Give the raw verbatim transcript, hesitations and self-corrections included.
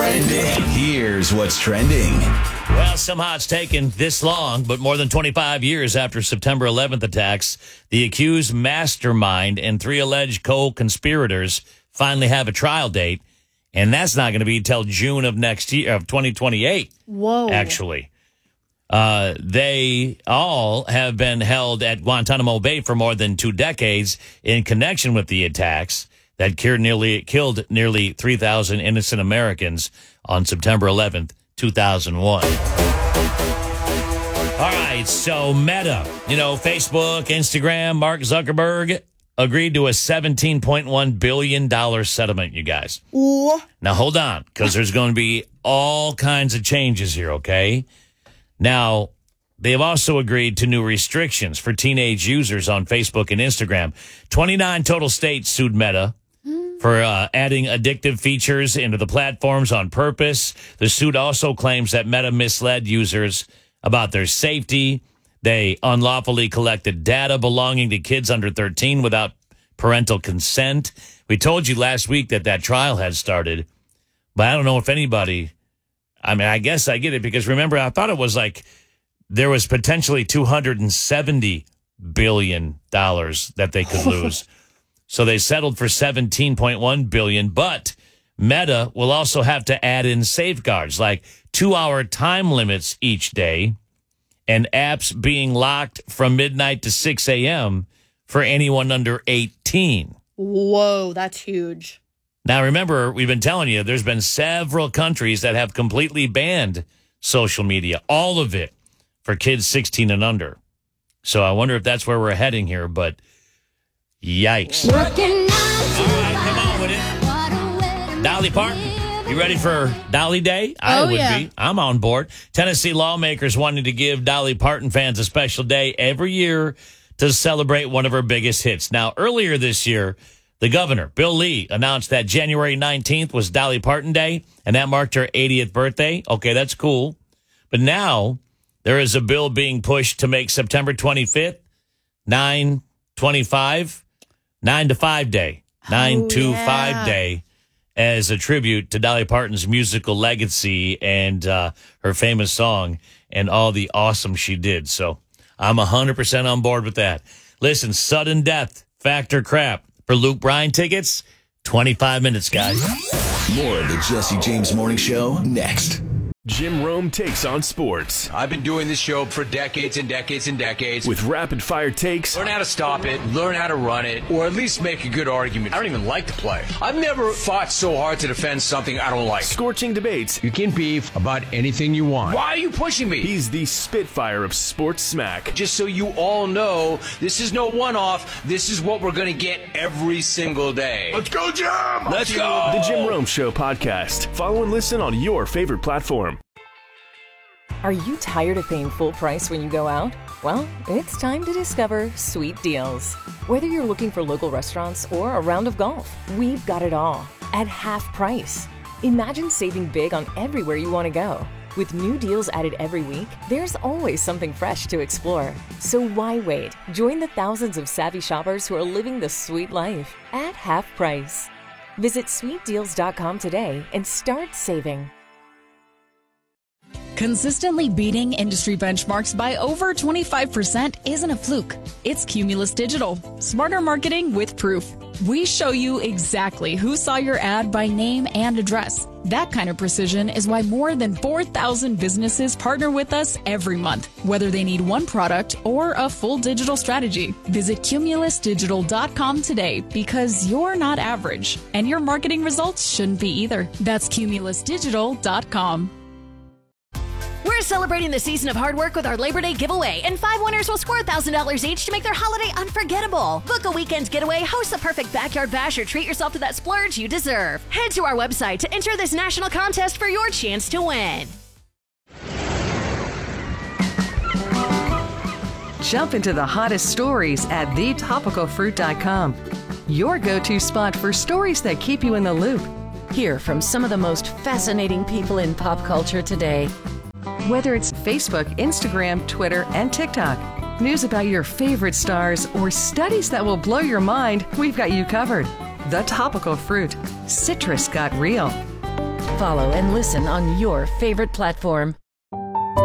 Trending. Here's what's trending. Well, somehow it's taken this long, but more than twenty-five years after September eleventh attacks, the accused mastermind and three alleged co-conspirators finally have a trial date, and that's not going to be till June of next year, of twenty twenty-eight. Whoa. Actually. Uh, they all have been held at Guantanamo Bay for more than two decades in connection with the attacks that killed nearly, killed nearly three thousand innocent Americans on September eleventh, two thousand one. All right, so Meta, you know, Facebook, Instagram, Mark Zuckerberg agreed to a seventeen point one billion dollars settlement, you guys. Ooh. Now, hold on, because there's going to be all kinds of changes here, okay? Now, they've also agreed to new restrictions for teenage users on Facebook and Instagram. twenty-nine total states sued Meta for uh, adding addictive features into the platforms on purpose. The suit also claims that Meta misled users about their safety. They unlawfully collected data belonging to kids under thirteen without parental consent. We told you last week that that trial had started, but I don't know if anybody... I mean, I guess I get it because remember, I thought it was like there was potentially two hundred seventy billion dollars that they could lose. So they settled for seventeen point one billion dollars, but Meta will also have to add in safeguards like two-hour time limits each day and apps being locked from midnight to six a.m. for anyone under eighteen. Whoa, that's huge. Now, remember, we've been telling you, there's been several countries that have completely banned social media, all of it, for kids sixteen and under. So I wonder if that's where we're heading here, but yikes. All right, come on with it. Dolly Parton, you ready for Dolly Day? I Oh, would yeah. be. I'm on board. Tennessee lawmakers wanting to give Dolly Parton fans a special day every year to celebrate one of her biggest hits. Now, earlier this year, the governor, Bill Lee, announced that January nineteenth was Dolly Parton Day, and that marked her eightieth birthday. Okay, that's cool. But now there is a bill being pushed to make September twenty-fifth, nine twenty-five, nine to five day, nine to five day, as a tribute to Dolly Parton's musical legacy and uh, her famous song and all the awesome she did. So I'm one hundred percent on board with that. Listen, sudden death, factor crap. For Luke Bryan tickets, twenty-five minutes, guys. More of the Jesse James Morning Show next. Jim Rome takes on sports I've been doing this show for decades and decades and decades. with rapid-fire takes, Learn how to stop it, learn how to run it, or at least make a good argument. I don't even like to play. I've never fought so hard to defend something I don't like. scorching debates. You can beef about anything you want. Why are you pushing me? He's the Spitfire of sports smack. Just so you all know, this is no one-off. This is what we're going to get every single day. Let's go, Jim! Let's go! The Jim Rome Show podcast. Follow and listen on your favorite platform. Are you tired of paying full price when you go out? Well, it's time to discover Sweet Deals. Whether you're looking for local restaurants or a round of golf, we've got it all at half price. Imagine saving big on everywhere you want to go. With new deals added every week, there's always something fresh to explore. So why wait? Join the thousands of savvy shoppers who are living the sweet life at half price. Visit sweet deals dot com today and start saving. Consistently beating industry benchmarks by over twenty-five percent isn't a fluke. It's Cumulus Digital. Smarter marketing with proof. We show you exactly who saw your ad by name and address. That kind of precision is why more than four thousand businesses partner with us every month, whether they need one product or a full digital strategy. Visit cumulus digital dot com today because you're not average, and your marketing results shouldn't be either. That's cumulus digital dot com. We're celebrating the season of hard work with our Labor Day giveaway, and five winners will score one thousand dollars each to make their holiday unforgettable. Book a weekend getaway, host the perfect backyard bash, or treat yourself to that splurge you deserve. Head to our website to enter this national contest for your chance to win. Jump into the hottest stories at the topical fruit dot com. Your go-to spot for stories that keep you in the loop. Hear from some of the most fascinating people in pop culture today. Whether it's Facebook, Instagram, Twitter, and TikTok, news about your favorite stars, or studies that will blow your mind, we've got you covered. The Topical Fruit. Citrus got real. Follow and listen on your favorite platform.